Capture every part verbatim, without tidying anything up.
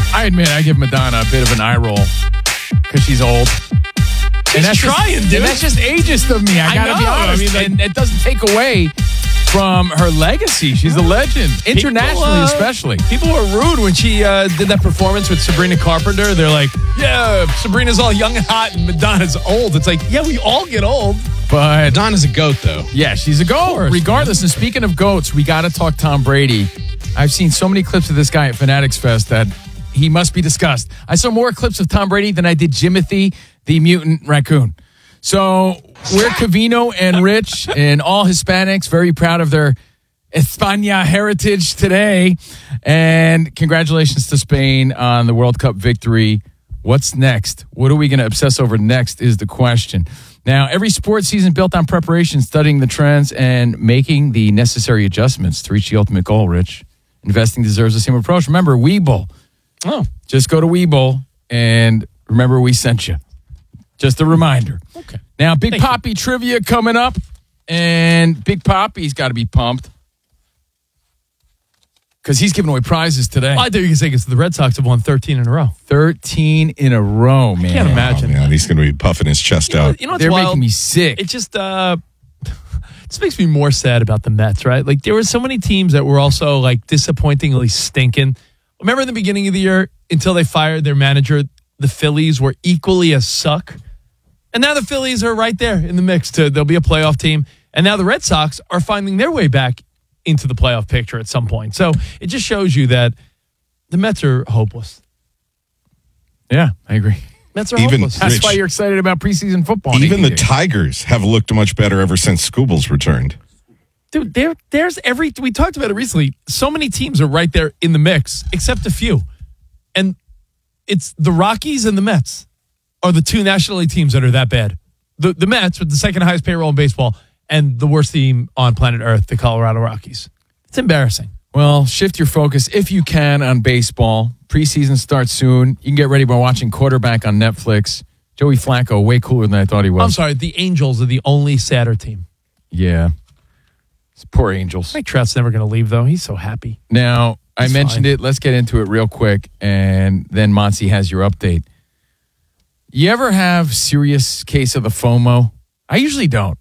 I admit, I give Madonna a bit of an eye roll because she's old. She's and that's trying, just, dude. And that's just ageist of me. I, I gotta know. be honest. I mean, like, and it doesn't take away from her legacy. She's a legend, internationally People, uh, especially. People were rude when she uh, did that performance with Sabrina Carpenter. They're like, yeah, Sabrina's all young and hot and Madonna's old. It's like, yeah, we all get old. But Madonna's a goat, though. yeah, she's a goat. course, Regardless, and speaking of goats, we got to talk Tom Brady. I've seen so many clips of this guy at Fanatics Fest that he must be discussed. I saw more clips of Tom Brady than I did Jimothy, the mutant raccoon. So we're Covino and Rich and all Hispanics, very proud of their España heritage today. And congratulations to Spain on the World Cup victory. What's next? What are we going to obsess over next is the question. Now, every sports season built on preparation, studying the trends, and making the necessary adjustments to reach the ultimate goal, Rich. Investing deserves the same approach. Remember, Webull. Oh, Just go to Webull and remember we sent you. Just a reminder. okay. Now, Big Thank Poppy trivia coming up. And Big Poppy's got to be pumped. Because he's giving away prizes today. I thought you were going to say it's the Red Sox have won thirteen in a row. thirteen in a row, man. I can't imagine. Oh, man, he's going to be puffing his chest You know, out. you know what's They're wild? making me sick. It just uh, it just makes me more sad about the Mets, right? Like there were so many teams that were also like disappointingly stinking. Remember in the beginning of the year, until they fired their manager, the Phillies were equally as suck. And now the Phillies are right there in the mix. To they'll be a playoff team. And now the Red Sox are finding their way back into the playoff picture at some point. So it just shows you that the Mets are hopeless. Yeah, I agree. Mets are Even- hopeless. That's Rich, why you're excited about preseason football. Even the Tigers. Tigers have looked much better ever since Scoobles returned. Dude, there, there's every, we talked about it recently. So many teams are right there in the mix, except a few. And it's the Rockies and the Mets are the two National League teams that are that bad. The, the Mets with the second highest payroll in baseball and the worst team on planet Earth, the Colorado Rockies. It's embarrassing. Well, shift your focus if you can on baseball. Preseason starts soon. You can get ready by watching Quarterback on Netflix. Joey Flacco, way cooler than I thought he was. I'm sorry, the Angels are the only sadder team. Yeah. It's poor Angels. Mike Trout's never going to leave, though. He's so happy. Now, I He's mentioned fine. it. Let's get into it real quick, and then Monty has your update. You ever have serious case of the FOMO? I usually don't.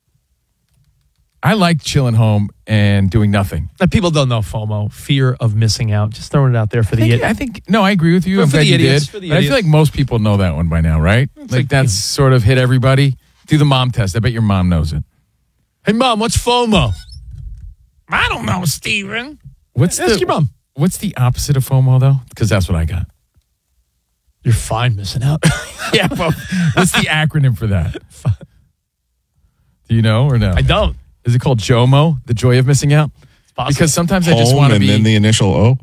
I like chilling home and doing nothing. Now, people don't know FOMO, fear of missing out. Just throwing it out there for I the think, I think no, I agree with you. For I'm the glad you idiots, did. for the But I feel idiots. like most people know that one by now, right? Like, like, that's sort of hit everybody. Do the mom test. I bet your mom knows it. Hey, Mom, what's FOMO? I don't know, Steven. What's Ask the your mom. What's the opposite of FOMO though? Because that's what I got. You're fine missing out. Yeah, but what's the acronym for that? Do you know or no? I don't. Is it called JOMO, the joy of missing out? Possible. Because sometimes I just Home want to and be. then the initial O.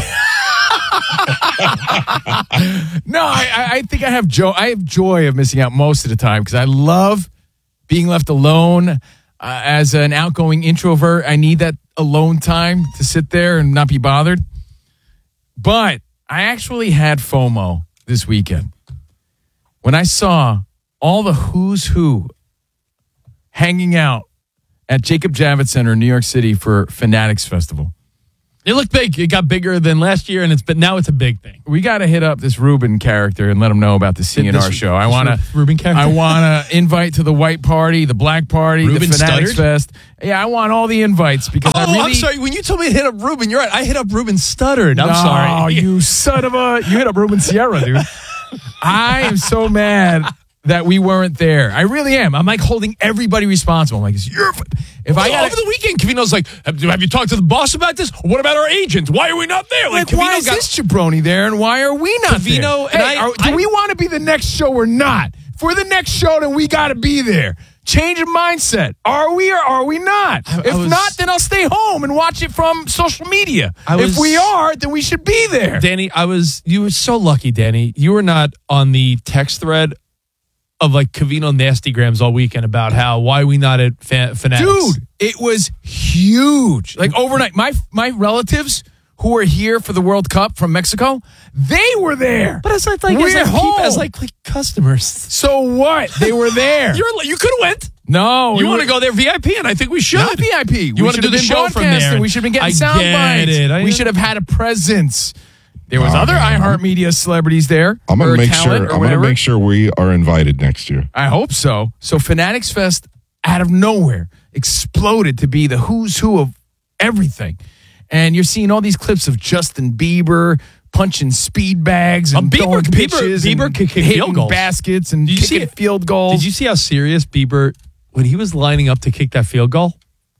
No, I, I I think I have joy. I have joy of missing out most of the time because I love being left alone. Uh, as an outgoing introvert, I need that alone time to sit there and not be bothered. But I actually had FOMO this weekend when I saw all the who's who hanging out at Jacob Javits Center in New York City for Fanatics Festival. It looked big. It got bigger than last year, and it's but now it's a big thing. We got to hit up this Ruben character and let him know about the C N R This- show. I this want to Ruben character? I want to invite to the white party, the black party, Ruben the Fanatics Studdard? Fest. Yeah, I want all the invites because Oh, I really. I'm sorry. When you told me to hit up Ruben, you're right. I hit up Ruben Studdard. I'm No, sorry. you son of a! You hit up Ruben Sierra, dude. I am so mad that we weren't there. I really am. I'm like holding everybody responsible. I'm like, it's your. f- If I Well, got over the weekend, Cavino's like, have, have you talked to the boss about this? What about our agent? Why are we not there? Like, why is got- this jabroni there and why are we not Covino there? and Hey, I- are- do I- we want to be the next show or not? If we're the next show, then we got to be there. Change of mindset. Are we or are we not? I- I if was- not, then I'll stay home and watch it from social media. I was- if we are, then we should be there. Danny, I was, you were so lucky, Danny. You were not on the text thread of like Covino Nastygrams all weekend about how, why are we not at fan, Fanatics? Dude, it was huge. Like overnight, my my relatives who were here for the World Cup from Mexico, they were there. But as like, like, We're as, like, home. peop- as like, like customers. So what? They were there. You're, you could have went. no, You we want were- to go there V I P, and I think we should. Not V I P. You We want to should do have the been show from broadcasting. there. We should have been getting I sound get bites. it. I- We should have had a presence. There was Oh, other man. iHeartMedia celebrities there. I'm gonna or make talent sure. or I'm gonna whatever. make sure we are invited next year. I hope so. So Fanatics Fest, out of nowhere, exploded to be the who's who of everything. And you're seeing all these clips of Justin Bieber punching speed bags and Um, Bieber- throwing Bieber- pitches Bieber and could kick hitting field goals. baskets and Did you see kicking it? field goals. Did you see how serious Bieber, when he was lining up to kick that field goal?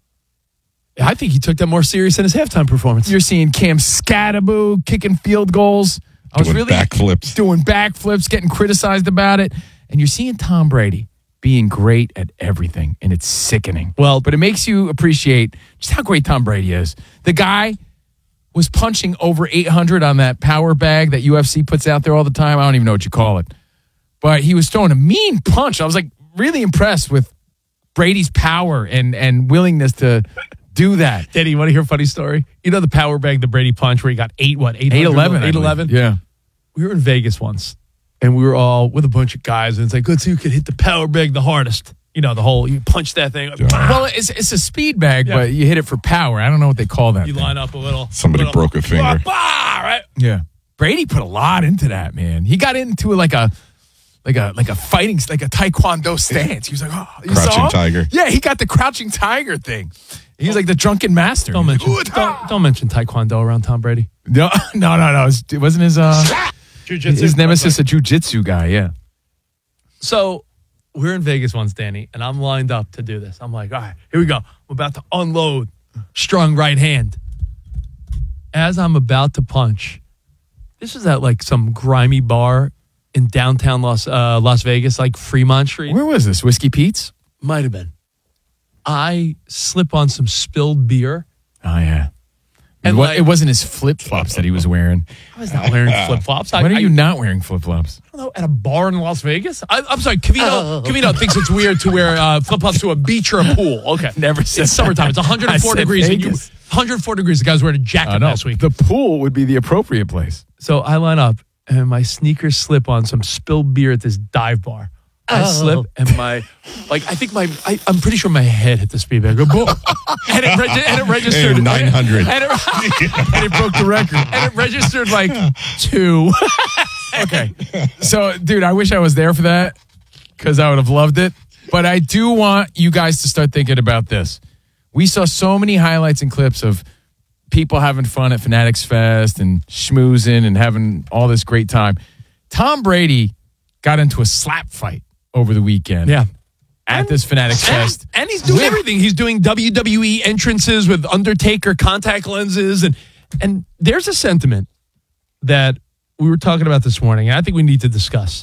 I think he took that more serious than his halftime performance. You're seeing Cam Scattaboo kicking field goals. I was Doing really backflips. doing backflips, getting criticized about it. And you're seeing Tom Brady being great at everything, and it's sickening. Well- but it makes you appreciate just how great Tom Brady is. The guy was punching over eight hundred on that power bag that U F C puts out there all the time. I don't even know what you call it. But he was throwing a mean punch. I was like really impressed with Brady's power and, and willingness to do that. Daddy, you want to hear a funny story? You know the power bag, the Brady punch, where he got eight, what, eight eight eleven. eight eleven? Yeah. We were in Vegas once, and we were all with a bunch of guys, and it's like, let's see who can hit the power bag the hardest. You know, the whole, you punch that thing, like, Well, it's it's a speed bag, Yeah. but you hit it for power. I don't know what they call that. you thing. line up a little. Somebody little, broke a finger. Bah, bah, right? Yeah. Brady put a lot into that, man. He got into like a like a like a fighting like a taekwondo stance. He was like, oh, you Crouching saw? tiger. Yeah, he got the crouching tiger thing. He's like the drunken master. Don't He's mention, like, "Ooh, don't, don't mention Taekwondo around Tom Brady. No, no, no, no. It was- It wasn't his uh Jiu-jitsu. his nemesis a jujitsu guy. Yeah. So we're in Vegas once, Danny, and I'm lined up to do this. I'm like, all right, here we go. I'm about to unload strong right hand. As I'm about to punch, this is at like some grimy bar in downtown Las uh, Las Vegas, like Fremont Street. Where was this? Whiskey Pete's? Might have been. I slip on some spilled beer. Oh yeah. And And what, like- it wasn't his flip flops that he was wearing. I was not wearing flip flops. When are you not wearing flip flops? I don't know, at a bar in Las Vegas? I, I'm sorry, Cavino, Cavino thinks it's weird to wear uh, flip flops to a beach or a pool. Okay. Never said It's summertime. It's one hundred four I said degrees. And you, Vegas. one hundred four degrees. The guy's wearing a jacket I know. last week. The pool would be the appropriate place. So I line up and my sneakers slip on some spilled beer at this dive bar. I slip and my, like, I think my, I, I'm pretty sure my head hit the speed bag. Boom. and, it regi- and it registered. And nine hundred. And it, And it broke the record. and it registered like two. Okay. So, dude, I wish I was there for that because I would have loved it. But I do want you guys to start thinking about this. We saw so many highlights and clips of people having fun at Fanatics Fest and schmoozing and having all this great time. Tom Brady got into a slap fight over the weekend Yeah. at this Fanatics Fest. And, and he's doing With- everything. He's doing W W E entrances with Undertaker contact lenses. And, and there's a sentiment that we were talking about this morning, and I think we need to discuss.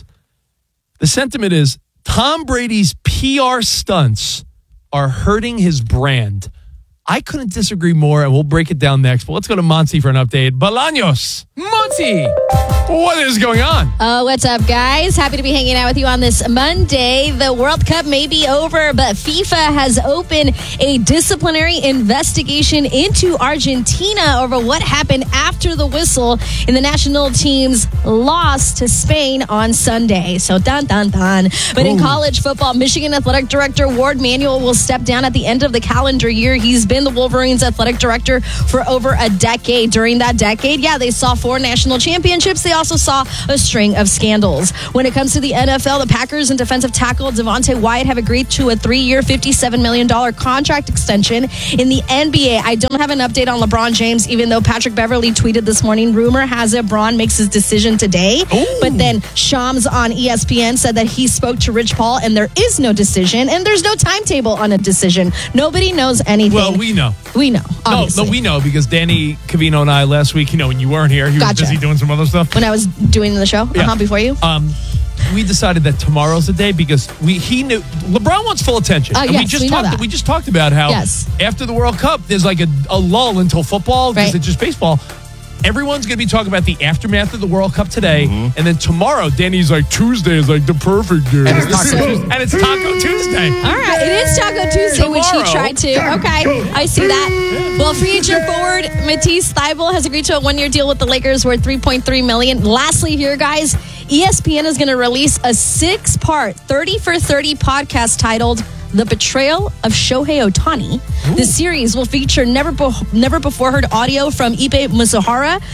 The sentiment is Tom Brady's P R stunts are hurting his brand. I couldn't disagree more, and we'll break it down next. But let's go to Monty for an update. Bolaños. Monty! What is going on? Oh, what's up, guys? Happy to be hanging out with you on this Monday. The World Cup may be over, but FIFA has opened a disciplinary investigation into Argentina over what happened after the whistle in the national team's loss to Spain on Sunday. So, dun, dun, dun. But in college football, Michigan Athletic Director Ward Manuel will step down at the end of the calendar year. He's been the Wolverines athletic director for over a decade. During that decade, yeah, they saw four national championships. They also saw a string of scandals. When it comes to the N F L, the Packers and defensive tackle Devontae Wyatt have agreed to a three-year, fifty-seven million dollars contract extension. In the N B A, I don't have an update on LeBron James, even though Patrick Beverly tweeted this morning, rumor has it Bron makes his decision today. Ooh. But then Shams on E S P N said that he spoke to Rich Paul and there is no decision and there's no timetable on a decision. Nobody knows anything. Well, we know. We know, No, obviously. no, we know because Danny Cavino and I last week, you know, when you weren't here, he was Gotcha. busy doing some other stuff. When I was doing the show Yeah. uh-huh, before you. Um, we decided that tomorrow's the day because we he knew LeBron wants full attention. Uh, and we yes, just we know talked that. we just talked about how Yes. after the World Cup there's like a, a lull until football because Right. it's just baseball. Everyone's going to be talking about the aftermath of the World Cup today, and then tomorrow, Danny's like Tuesday is like the perfect day, And it's Taco So- Tuesday. and it's Taco Tuesday. All right, it is Taco Tuesday, which Tomorrow. he tried to. Okay, I see that. Well, free agent forward Matisse Thybulle has agreed to a one-year deal with the Lakers worth three point three million dollars. Lastly, here, guys, E S P N is going to release a six-part thirty for thirty podcast titled "The Betrayal of Shohei Ohtani." The series will feature never be- never before heard audio from Ibe Mizuhara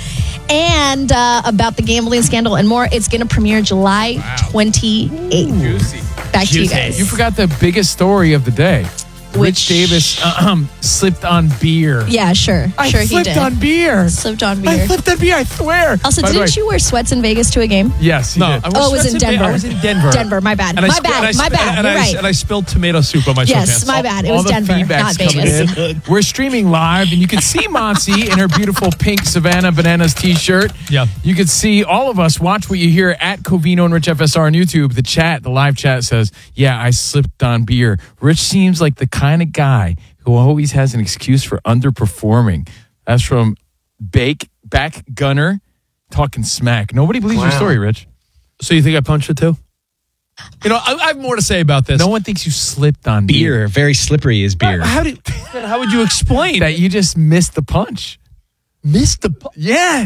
and uh, about the gambling scandal and more. It's going to premiere July twenty-eighth. Juicy. Back to you guys. You forgot the biggest story of the day. Which- Rich Davis um, slipped on beer. Yeah, sure. I sure he slipped did. on beer. Slipped on I beer. slipped on beer, I swear. Also, By the didn't way- you wear sweats in Vegas to a game? Yes, he No, did. I was Oh, it was in stressing- Denver. I was in Denver. Denver, my bad. And I my sp- bad. and I my sp- bad. And You're I, right. and I spilled tomato soup on my Yes, sweatpants. my bad. It All was the Denver, feedback's not coming Vegas. in. We're streaming live, and you can see Monsi in her beautiful pink Savannah Bananas t-shirt. Yeah. You can see all of us. Watch what you hear at Covino and Rich F S R on YouTube. The chat, the live chat says, yeah, I slipped on beer. Rich seems like the kind of guy who always has an excuse for underperforming. That's from Bake Back Gunner talking smack. Nobody believes your story, Rich. So you think I punched it too? You know, I, I have more to say about this. No one thinks you slipped on beer. Beer, very slippery is beer. How, do, how would you explain That you just missed the punch. missed the? pu- Yeah.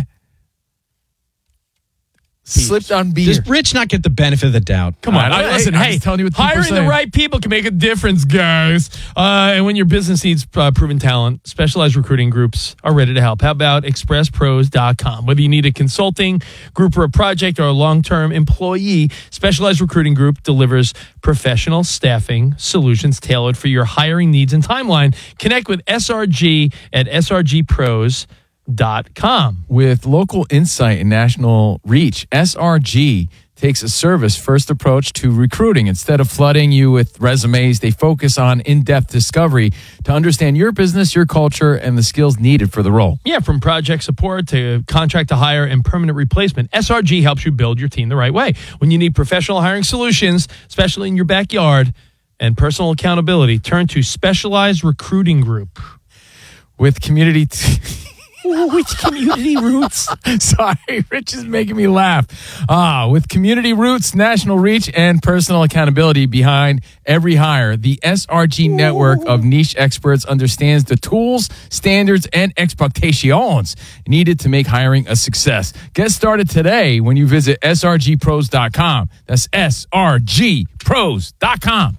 Slipped on beer. Does Rich not get the benefit of the doubt? Come on, I- I, I- listen. I'm hey, just telling you what people are hiring the saying. right people can make a difference, guys. Uh, and when your business needs uh, proven talent, specialized recruiting groups are ready to help. How about express pros dot com? Whether you need a consulting group or a project or a long-term employee, Specialized Recruiting Group delivers professional staffing solutions tailored for your hiring needs and timeline. Connect with S R G at S R G pros dot com. With local insight and national reach, S R G takes a service-first approach to recruiting. Instead of flooding you with resumes, they focus on in-depth discovery to understand your business, your culture, and the skills needed for the role. Yeah, from project support to contract to hire and permanent replacement, S R G helps you build your team the right way. When you need professional hiring solutions, especially in your backyard, and personal accountability, turn to Specialized Recruiting Group. With community... T- Which community roots? Sorry, Rich is making me laugh. Ah, with community roots, national reach, and personal accountability behind every hire, the S R G network of niche experts understands the tools, standards, and expectations needed to make hiring a success. Get started today when you visit S R G pros dot com. That's S R G pros dot com.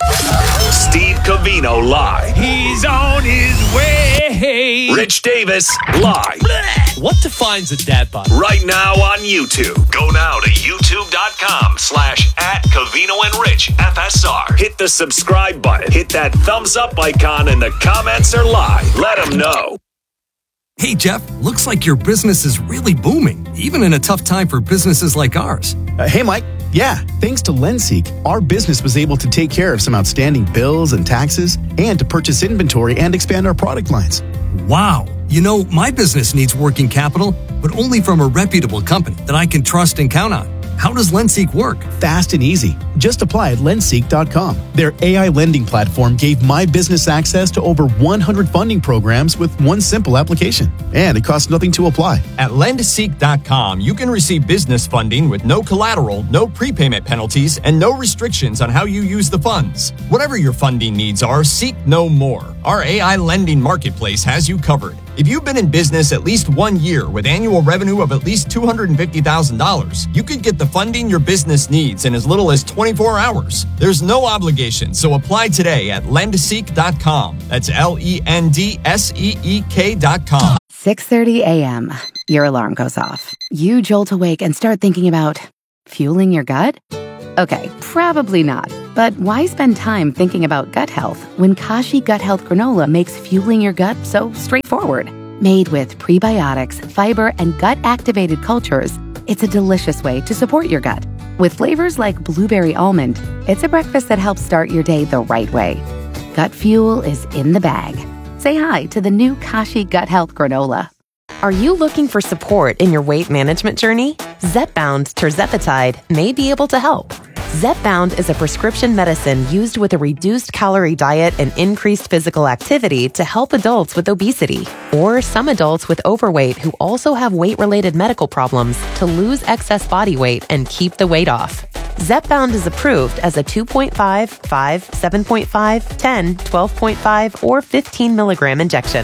Steve Covino live. He's on his way. Rich Davis live. What defines a dad bod? Right now on YouTube. Go now to youtube.com slash at Covino and Rich F S R. Hit the subscribe button. Hit that thumbs up icon and the comments are live. Let them know. Hey, Jeff, looks like your business is really booming, even in a tough time for businesses like ours. Uh, hey, Mike. Yeah, thanks to LendSeek, our business was able to take care of some outstanding bills and taxes and to purchase inventory and expand our product lines. Wow. You know, my business needs working capital, but only from a reputable company that I can trust and count on. How does LendSeek work? Fast and easy. Just apply at lendseek dot com. Their A I lending platform gave my business access to over one hundred funding programs with one simple application. And it costs nothing to apply. At lendseek dot com, you can receive business funding with no collateral, no prepayment penalties, and no restrictions on how you use the funds. Whatever your funding needs are, seek no more. Our A I lending marketplace has you covered. If you've been in business at least one year with annual revenue of at least two hundred fifty thousand dollars, you could get the funding your business needs in as little as twenty-four hours. There's no obligation, so apply today at lendseek dot com. That's L E N D S E E K dot com. six thirty a.m. Your alarm goes off. You jolt awake and start thinking about fueling your gut? Okay, probably not. But why spend time thinking about gut health when Kashi Gut Health Granola makes fueling your gut so straightforward? Made with prebiotics, fiber, and gut-activated cultures, it's a delicious way to support your gut. With flavors like blueberry almond, it's a breakfast that helps start your day the right way. Gut fuel is in the bag. Say hi to the new Kashi Gut Health Granola. Are you looking for support in your weight management journey? Zepbound Tirzepatide may be able to help. Zepbound is a prescription medicine used with a reduced calorie diet and increased physical activity to help adults with obesity or some adults with overweight who also have weight-related medical problems to lose excess body weight and keep the weight off. Zepbound is approved as a two point five, five, seven point five, ten, twelve point five, or fifteen milligram injection.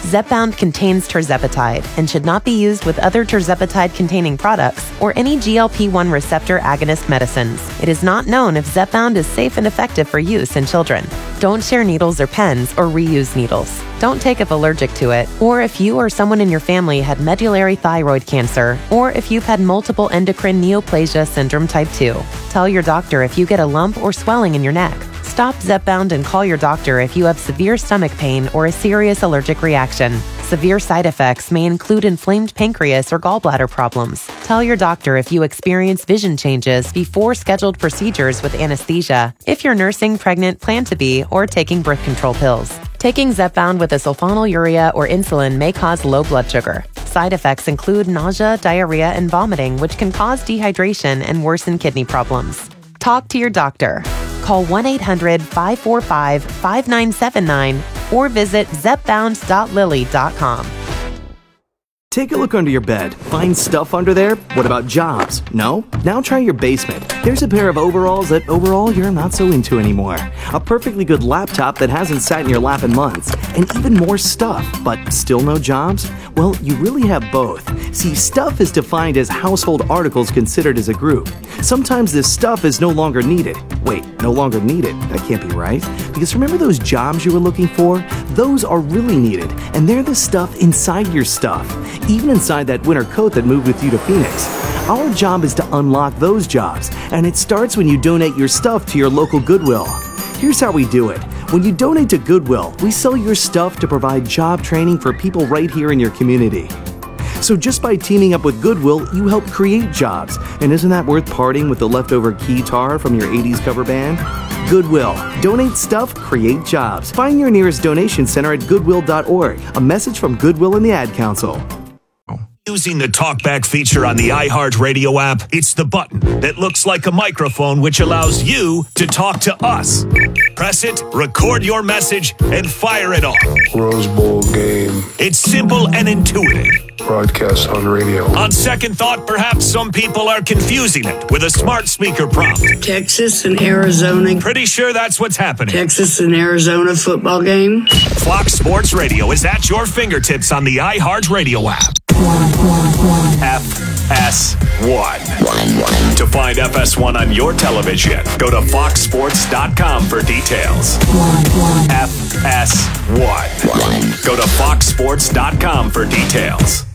Zepbound contains tirzepatide and should not be used with other tirzepatide-containing products or any G L P one receptor agonist medicines. It is not known if Zepbound is safe and effective for use in children. Don't share needles or pens or reuse needles. Don't take if allergic to it, or if you or someone in your family had medullary thyroid cancer, or if you've had multiple endocrine neoplasia syndrome type two. Tell your doctor if you get a lump or swelling in your neck. Stop Zepbound and call your doctor if you have severe stomach pain or a serious allergic reaction. Severe side effects may include inflamed pancreas or gallbladder problems. Tell your doctor if you experience vision changes before scheduled procedures with anesthesia, if you're nursing, pregnant, plan to be, or taking birth control pills. Taking Zepbound with a sulfonylurea or insulin may cause low blood sugar. Side effects include nausea, diarrhea, and vomiting, which can cause dehydration and worsen kidney problems. Talk to your doctor. Call one eight hundred five four five five nine seven nine or visit zepbound dot lilly dot com. Take a look under your bed. Find stuff under there? What about jobs? No? Now try your basement. There's a pair of overalls that overall you're not so into anymore. A perfectly good laptop that hasn't sat in your lap in months. And even more stuff, but still no jobs? Well, you really have both. See, stuff is defined as household articles considered as a group. Sometimes this stuff is no longer needed. Wait, no longer needed? That can't be right. Because remember those jobs you were looking for? Those are really needed, and they're the stuff inside your stuff. Even inside that winter coat that moved with you to Phoenix. Our job is to unlock those jobs, and it starts when you donate your stuff to your local Goodwill. Here's how we do it. When you donate to Goodwill, we sell your stuff to provide job training for people right here in your community. So just by teaming up with Goodwill, you help create jobs. And isn't that worth parting with the leftover keytar from your eighties cover band? Goodwill. Donate stuff, create jobs. Find your nearest donation center at goodwill dot org. A message from Goodwill and the Ad Council. Using the TalkBack feature on the iHeartRadio app, it's the button that looks like a microphone which allows you to talk to us. Press it, record your message, and fire it off. Rose Bowl game. It's simple and intuitive. Broadcast on radio. On second thought, perhaps some people are confusing it with a smart speaker prompt. Texas and Arizona. Pretty sure that's what's happening. Texas and Arizona football game. Fox Sports Radio is at your fingertips on the iHeartRadio app. F S one. To find F S one on your television, go to fox sports dot com for details. F S one. Go to fox sports dot com for details.